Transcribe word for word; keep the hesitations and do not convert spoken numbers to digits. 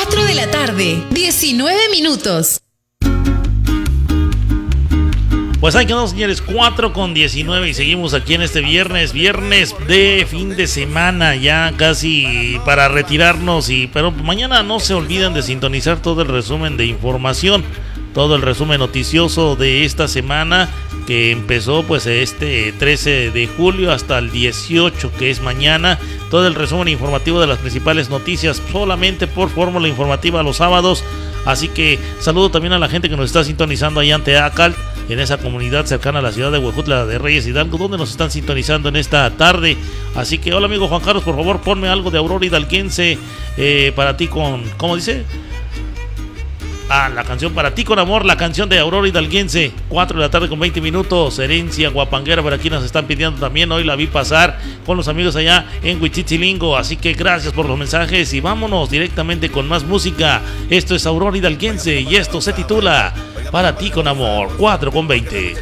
cuatro de la tarde, diecinueve minutos. Pues ahí quedamos, señores, cuatro con diecinueve y seguimos aquí en este viernes, viernes de fin de semana, ya casi para retirarnos, y pero mañana no se olviden de sintonizar todo el resumen de información, todo el resumen noticioso de esta semana que empezó pues este trece de julio hasta el dieciocho, que es mañana. Todo el resumen informativo de las principales noticias solamente por Fórmula Informativa los sábados. Así que saludo también a la gente que nos está sintonizando allá ante Acal, en esa comunidad cercana a la ciudad de Huejutla de Reyes Hidalgo, donde nos están sintonizando en esta tarde. Así que hola amigo Juan Carlos, por favor ponme algo de Aurora Hidalguense eh, para ti con, ¿cómo dice? Ah, la canción Para ti con amor, la canción de Aurora Hidalguense. Cuatro de la tarde con veinte minutos. Herencia guapanguera, por aquí nos están pidiendo también. Hoy la vi pasar con los amigos allá en Huichichilingo. Así que gracias por los mensajes y vámonos directamente con más música. Esto es Aurora Hidalguense y esto se titula Para ti con amor. Cuatro con veinte.